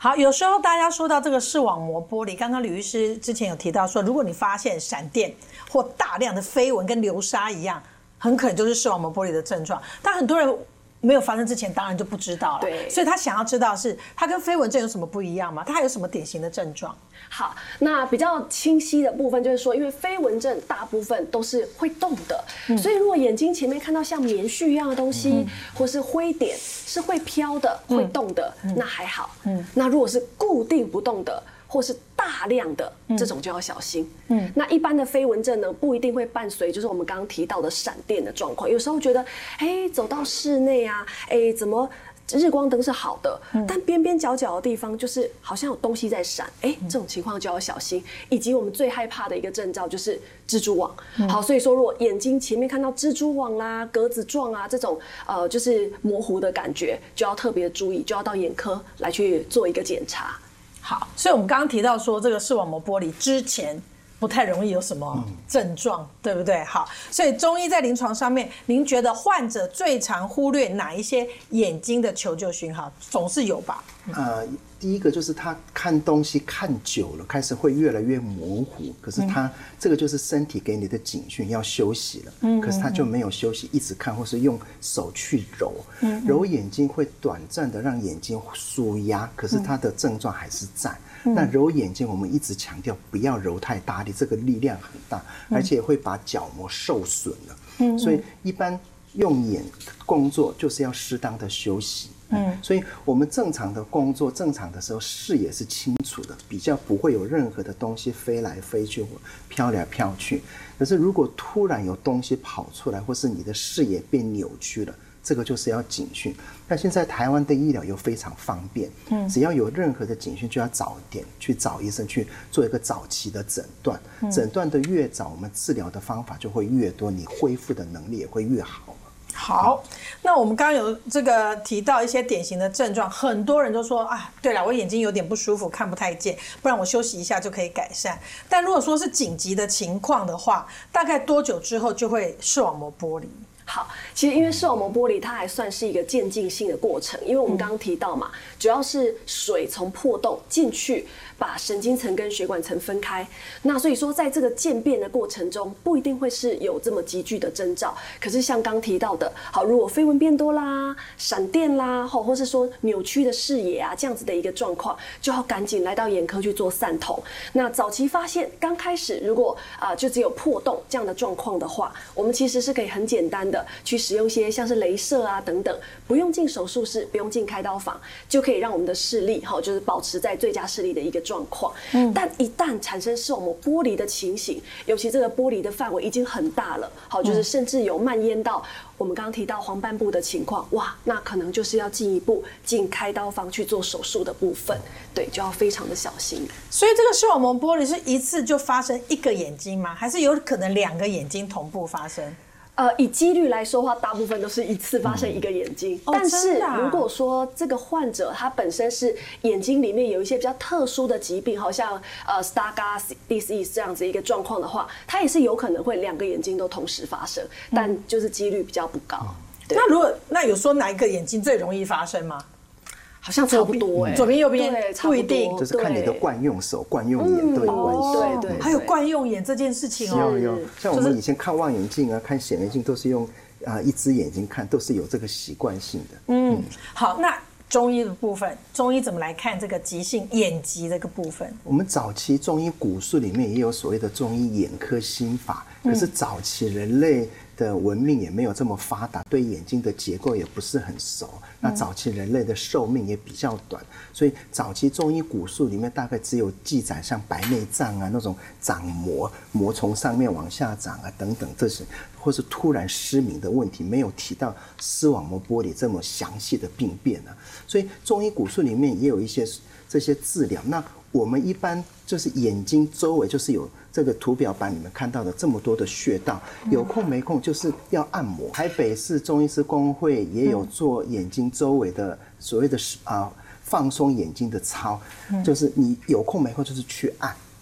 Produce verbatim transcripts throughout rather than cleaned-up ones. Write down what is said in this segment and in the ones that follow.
好，有时候大家说到这个视网膜剥离，刚刚吕医师之前有提到说，如果你发现闪电或大量的飞蚊跟流沙一样，很可能就是视网膜剥离的症状。但很多人没有发生之前，当然就不知道了。 对， 所以他想要知道的是，它跟飞蚊症有什么不一样吗？它还有什么典型的症状？ 好，那比较清晰的部分就是说，因为飞蚊症大部分都是会动的，嗯、所以如果眼睛前面看到像棉絮一样的东西，嗯、或是灰点是会飘的、嗯、会动的，嗯、那还好。嗯，那如果是固定不动的，或是大量的、嗯、这种就要小心。嗯，那一般的飞蚊症呢，不一定会伴随就是我们刚刚提到的闪电的状况。有时候觉得，哎，走到室内啊，哎，怎么？日光灯是好的，嗯、但边边角角的地方就是好像有东西在闪，哎，这种情况就要小心。以及我们最害怕的一个征兆就是蜘蛛网。嗯、好，所以说如果眼睛前面看到蜘蛛网啦、格子状啊这种呃就是模糊的感觉，就要特别注意，就要到眼科来去做一个检查。 好，所以我们刚刚提到说这个视网膜剥离之前不太容易有什么症状，嗯、对不对？好，所以中医在临床上面，您觉得患者最常忽略哪一些眼睛的求救讯号？总是有吧？ 呃，第一个就是他看东西看久了，开始会越来越模糊，可是他、嗯、这个就是身体给你的警讯，要休息了。嗯，可是他就没有休息，一直看，或是用手去揉，嗯、揉眼睛会短暂的让眼睛舒压，可是他的症状还是在。嗯、那揉眼睛，我们一直强调不要揉太大力，这个力量很大，而且会把角膜受损了。嗯，所以一般用眼工作就是要适当的休息。嗯，所以我们正常的工作，正常的时候视野是清楚的，比较不会有任何的东西飞来飞去或飘来飘去。可是如果突然有东西跑出来，或是你的视野变扭曲了，这个就是要警讯。那现在台湾的医疗又非常方便，嗯，只要有任何的警讯，就要早点去找医生去做一个早期的诊断。嗯、诊断的越早，我们治疗的方法就会越多，你恢复的能力也会越好。 好，那我们刚刚有这个提到一些典型的症状，很多人都说啊，对了，我眼睛有点不舒服，看不太见，不然我休息一下就可以改善。但如果说是紧急的情况的话，大概多久之后就会视网膜剥离？ 好，其实因为视网膜剥离它还算是一个渐进性的过程，因为我们刚刚提到嘛，嗯、主要是水从破洞进去，把神经层跟血管层分开。那所以说，在这个渐变的过程中，不一定会是有这么急剧的征兆。可是像刚提到的，好，如果飞蚊变多啦、闪电啦，或或是说扭曲的视野啊，这样子的一个状况，就要赶紧来到眼科去做散瞳。那早期发现，刚开始如果啊、呃、就只有破洞这样的状况的话，我们其实是可以很简单的。去使用一些像是雷射啊等等，不用进手术室，不用进开刀房，就可以让我们的视力哈，就是保持在最佳视力的一个状况。嗯，但一旦产生视网膜剥离的情形，尤其这个剥离的范围已经很大了，好，就是甚至有蔓延到我们刚刚提到黄斑部的情况，哇，那可能就是要进一步进开刀房去做手术的部分，对，就要非常的小心。 所以这个视网膜剥离是一次就发生一个眼睛吗？还是有可能两个眼睛同步发生？ 呃，以几率来说的话，大部分都是一次发生一个眼睛。嗯、但是如果说这个患者他本身是眼睛里面有一些比较特殊的疾病，好像呃 Stargardt disease 这样子一个状况的话，他也是有可能会两个眼睛都同时发生，但就是几率比较不高。嗯、 那如果那有说哪一个眼睛最容易发生吗？ 好像差不多哎、欸， 左边右边不一定， 就是看你的惯用手、惯用眼都有关系。 对对， 还有惯用眼这件事情哦。 有有，像我们以前看望远镜啊、看显微镜都是用啊一只眼睛看，都是有这个习惯性的。 嗯，好，那中医的部分，中医怎么来看这个急性眼疾这个部分？ 我们早期中医古书里面也有所谓的中医眼科心法，可是早期人类的文明也没有这么发达，对眼睛的结构也不是很熟。那早期人类的寿命也比较短，所以早期中医古书里面大概只有记载像白内障啊那种长膜，膜从上面往下长啊等等这些，或是突然失明的问题，没有提到视网膜剥离这么详细的病变啊。所以中医古书里面也有一些这些治疗。那我们一般就是眼睛周围就是有这个图表板你们看到的这么多的穴道，有空没空就是要按摩。台北市中医师公会也有做眼睛周围的所谓的啊放松眼睛的操，就是你有空没空就是去按。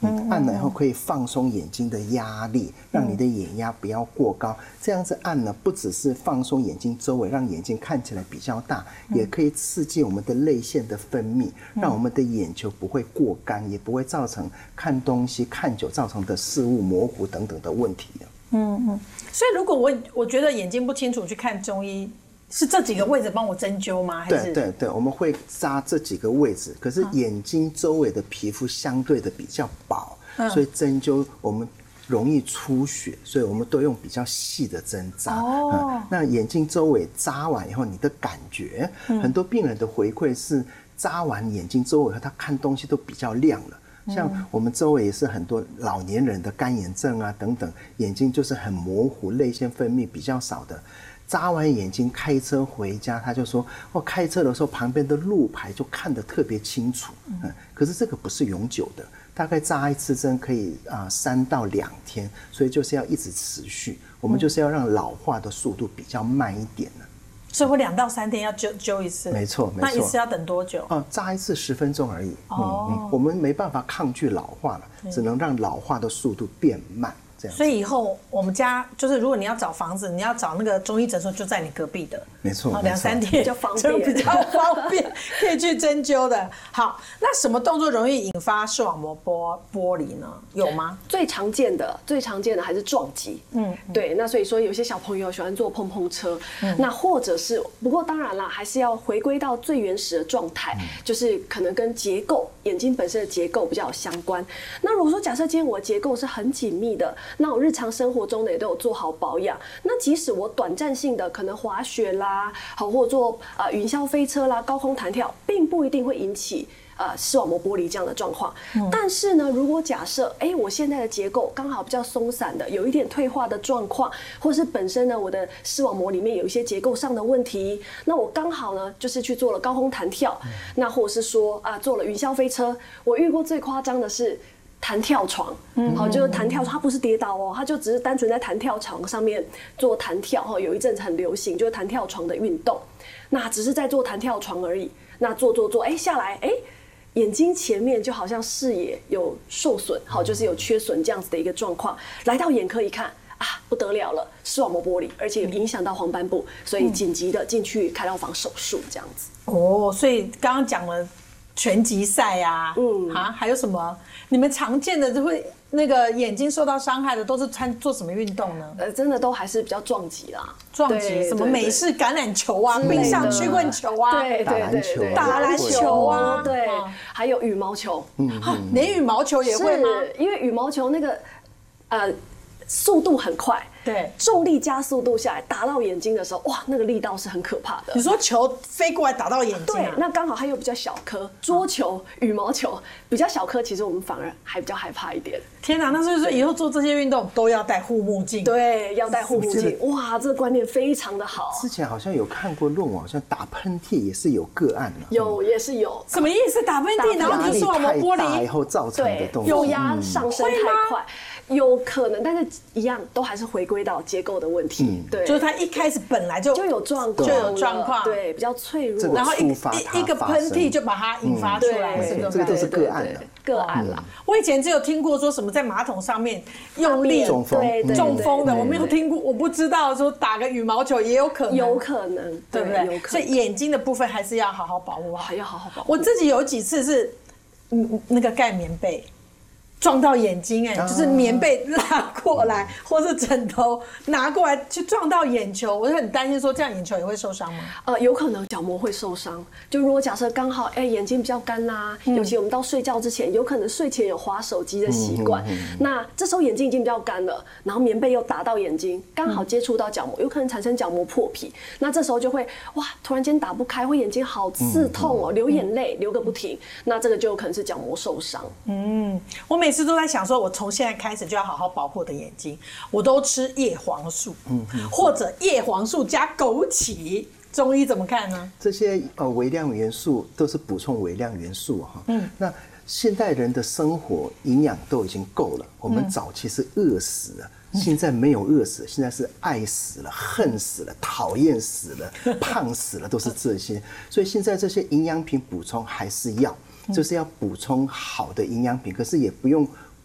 你按了以后可以放松眼睛的压力，让你的眼压不要过高。这样子按呢，不只是放松眼睛周围，让眼睛看起来比较大，也可以刺激我们的泪腺的分泌，让我们的眼球不会过干，也不会造成看东西看久造成的视物模糊等等的问题的。 嗯嗯，所以如果我我觉得眼睛不清楚去看中医，是这几个位置帮我针灸吗？还是对对对，我们会扎这几个位置，可是眼睛周围的皮肤相对的比较薄，嗯、所以针灸我们容易出血，所以我们都用比较细的针扎。哦、嗯，那眼睛周围扎完以后，你的感觉，嗯、很多病人的回馈是扎完眼睛周围后，他看东西都比较亮了。像我们周围也是很多老年人的干眼症啊等等，眼睛就是很模糊，泪腺分泌比较少的。扎完眼睛开车回家，他就说：“哦，开车的时候旁边的路牌就看得特别清楚。”嗯，可是这个不是永久的，大概扎一次针可以啊三到两天，所以就是要一直持续。我们就是要让老化的速度比较慢一点呢。 所以我两到三天要灸灸一次， 没错，没错。 那一次要等多久？ 哦，扎一次十分钟而已。哦、嗯嗯，我们没办法抗拒老化了，只能让老化的速度变慢。 所以以后我们家就是，如果你要找房子，你要找那个中医诊所就在你隔壁的， 没错， 两三天就方便， 比较方便，可以去针灸的。好，那什么动作容易引发视网膜剥剥离呢？有吗？ 最常见的，最常见的还是撞击。嗯，对。那所以说，有些小朋友喜欢坐碰碰车，嗯、那或者是，不过当然啦，还是要回归到最原始的状态，嗯、就是可能跟结构，眼睛本身的结构比较有相关。那如果说假设今天我的结构是很紧密的，那我日常生活中呢也都有做好保养。那即使我短暂性的可能滑雪啦，好或者做呃云霄飞车啦、高空弹跳，并不一定会引起呃视网膜剥离这样的状况。嗯、但是呢，如果假设哎、欸、我现在的结构刚好比较松散的，有一点退化的状况，或是本身呢我的视网膜里面有一些结构上的问题，那我刚好呢就是去做了高空弹跳，嗯、那或者是说啊、呃、做了云霄飞车。我遇过最夸张的是弹跳床，嗯，好，就是弹跳床，它不是跌倒哦，它就只是单纯在弹跳床上面做弹跳，哈，有一阵子很流行，就是弹跳床的运动，那只是在做弹跳床而已，那做做做，哎、欸，下来，哎、欸，眼睛前面就好像视野有受损，好，就是有缺损这样子的一个状况，来到眼科一看，啊，不得了了，视网膜剥离，而且有影响到黄斑部，所以紧急的进去开刀房手术这样子。 哦，所以刚刚讲了拳击赛啊，嗯，啊，还有什么？你们常见的就会那个眼睛受到伤害的，都是参做什么运动呢？ 呃，真的都还是比较撞击啦， 撞击什么美式橄榄球啊、冰上曲棍球啊， 对对对对， 打篮球啊， 对，还有羽毛球， 嗯，连羽毛球也会吗？ 因为羽毛球那个呃速度很快。 对， 重力加速度下来打到眼睛的时候，哇，那个力道是很可怕的。 你说球飞过来打到眼睛、啊， 对，那刚好它又比较小颗，桌球、羽毛球比较小颗，其实我们反而还比较害怕一点。 天哪，那所以说以后做这些运动都要戴护目镜。 对，要戴护目镜。哇，这个观念非常的好。 之前好像有看过论文，好像打喷嚏也是有个案的。 有，也是有。 什么意思？打喷嚏，然后就视网膜剥离， 以后造成的动作， 有压上升太快。有可能，但是一样都还是回归到结构的问题。嗯、对， 就是他一开始本来就就有状况， 就有状况， 对，比较脆弱， 然后一一一个喷嚏就把它引发出来， 嗯、这个都是个案了， 个案了。 我以前只有听过说什么在马桶上面用力中风， 中风的，我没有听过，我不知道说打个羽毛球也有可能， 有可能， 对不对？所以眼睛的部分还是要好好保护好， 还要好好保护。 我自己有几次是，嗯，那个盖棉被。撞到眼睛哎、欸，就是棉被拉过来，或是枕头拿过来去撞到眼球，我就很担心说这样眼球也会受伤吗？ 呃，有可能角膜会受伤。就如果假设刚好哎、欸、眼睛比较干啦、啊，嗯、尤其我们到睡觉之前，有可能睡前有滑手机的习惯，嗯嗯嗯、那这时候眼睛已经比较干了，然后棉被又打到眼睛，刚好接触到角膜，有可能产生角膜破皮。那这时候就会哇，突然间打不开，或眼睛好刺痛哦，流眼泪流个不停。那这个就有可能是角膜受伤。 嗯，我每每次都在想说，我从现在开始就要好好保护我的眼睛。我都吃叶黄素，嗯，或者叶黄素加枸杞。中医怎么看呢？ 这些呃微量元素都是补充微量元素哈。嗯，那现代人的生活营养都已经够了，我们早期是饿死了。嗯，现在没有饿死，现在是爱死了、恨死了、讨厌死了、胖死了，都是这些。所以现在这些营养品补充还是要，就是要补充好的营养品，可是也不用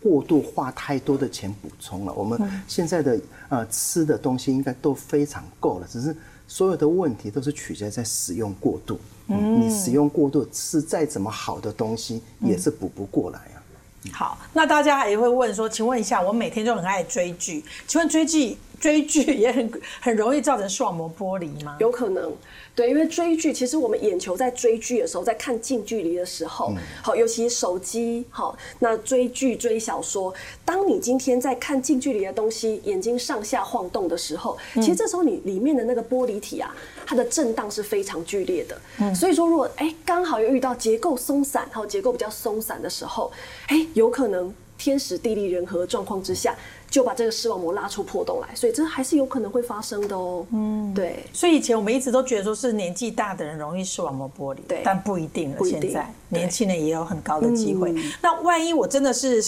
过度花太多的钱补充了。我们现在的呃吃的东西应该都非常够了，只是所有的问题都是取决在使用过度。嗯，你使用过度，吃再怎么好的东西也是补不过来啊。 好，那大家还会问说，请问一下，我每天就很爱追剧，请问追剧追剧也很很容易造成视网膜剥离吗？ 有可能，对，因为追剧，其实我们眼球在追剧的时候，在看近距离的时候，好、嗯，尤其手机，好，那追剧追小说，当你今天在看近距离的东西，眼睛上下晃动的时候，其实这时候你里面的那个玻璃体啊，它的震荡是非常剧烈的。嗯，所以说，如果哎刚好又遇到结构松散，还有结构比较松散的时候，哎，有可能天时地利人和状况之下，就把这个视网膜拉出破洞来，所以这还是有可能会发生的哦。嗯，对。 所以以前我们一直都觉得说是年纪大的人容易视网膜剥离， 对， 但不一定了。 不一定， 现在年轻人也有很高的机会。嗯、那万一我真的是